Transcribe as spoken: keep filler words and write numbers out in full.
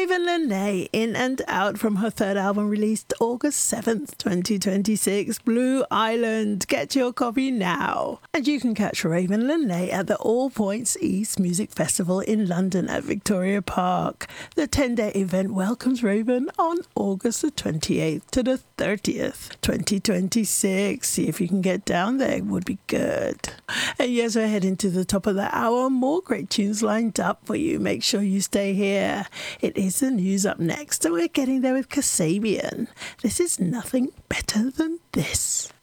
Raven Lenae, In and Out, from her third album released August seventh, twenty twenty-six, Blue Island. Get your copy now. And you can catch Raven Lenae at the All Points East Music Festival in London at Victoria Park. The ten-day event welcomes Raven on August the twenty-eighth to the thirtieth, twenty twenty-six. See if you can get down there. It would be good. And yes, we're heading to the top of the hour. More great tunes lined up for you. Make sure you stay here. It is the news up next, and we're getting there with Kasabian. This is Nothing Better Than This.